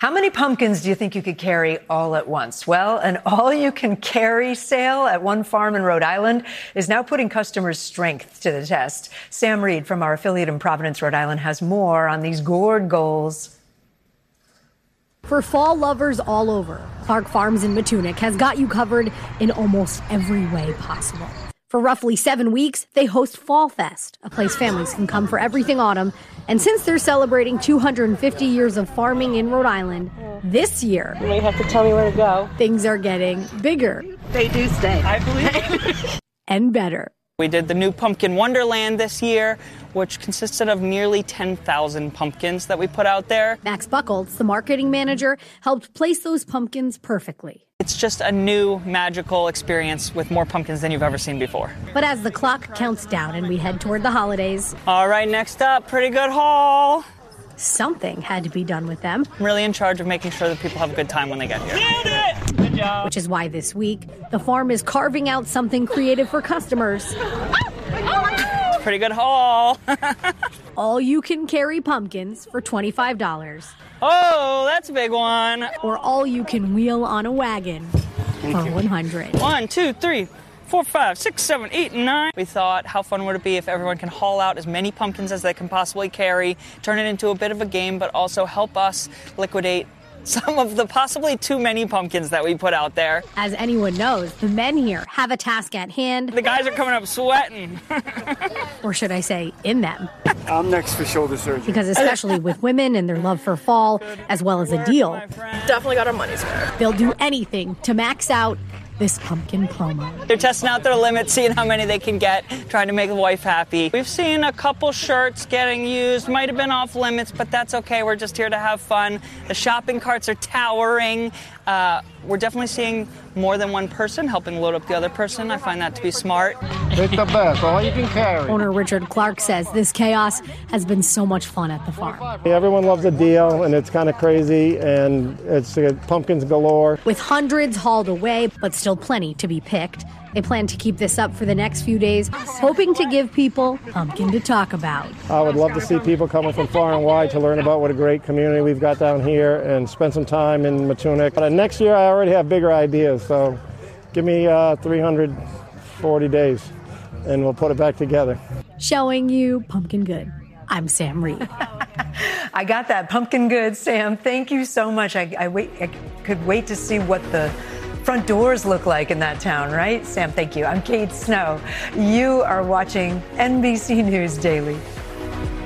How many pumpkins do you think you could carry all at once? Well, an all-you-can-carry sale at one farm in Rhode Island is now putting customers' strength to the test. Sam Reed from our affiliate in Providence, Rhode Island, has more on these gourd goals. For fall lovers all over, Clark Farms in Matunic has got you covered in almost every way possible. For roughly 7 weeks, they host Fall Fest, a place families can come for everything autumn. And since they're celebrating 250 years of farming in Rhode Island, this year, you may have to tell me where to go. Things are getting bigger. They do stay. I believe. And better. We did the new Pumpkin Wonderland this year, which consisted of nearly 10,000 pumpkins that we put out there. Max Buckles, the marketing manager, helped place those pumpkins perfectly. It's just a new magical experience with more pumpkins than you've ever seen before. But as the clock counts down and we head toward the holidays... All right, next up, Pretty Good Haul. Something had to be done with them. I'm really in charge of making sure that people have a good time when they get here. Nailed it! Good job. Which is why this week, the farm is carving out something creative for customers. Pretty Good Haul. All you can carry pumpkins for $25. Oh, that's a big one. Or all you can wheel on a wagon for $100. 1, 2, 3, 4, 5, 6, 7, 8, and 9. We thought, how fun would it be if everyone can haul out as many pumpkins as they can possibly carry, turn it into a bit of a game, but also help us liquidate some of the possibly too many pumpkins that we put out there. As anyone knows, the men here have a task at hand. The guys are coming up sweating. Or should I say, in them. I'm next for shoulder surgery. Because especially with women and their love for fall, as well as a deal, Definitely got our money's worth. they'll do anything to max out this pumpkin promo. They're testing out their limits, seeing how many they can get, trying to make the wife happy. We've seen a couple shirts getting used, might have been off limits, but that's okay. We're just here to have fun. The shopping carts are towering. We're definitely seeing more than one person helping load up the other person. I find that to be smart. It's the best, all you can carry. Owner Richard Clark says this chaos has been so much fun at the farm. Everyone loves a deal, and it's kind of crazy, and it's pumpkins galore. With hundreds hauled away, but still plenty to be picked, they plan to keep this up for the next few days, hoping to give people pumpkin to talk about. I would love to see people coming from far and wide to learn about what a great community we've got down here and spend some time in Matunic. But next year, I already have bigger ideas, so give me 340 days, and we'll put it back together. Showing you pumpkin good. I'm Sam Reed. I got that pumpkin good, Sam. Thank you so much. I could wait to see what the front doors look like in that town, right? Sam, thank you. I'm Kate Snow. You are watching NBC News Daily.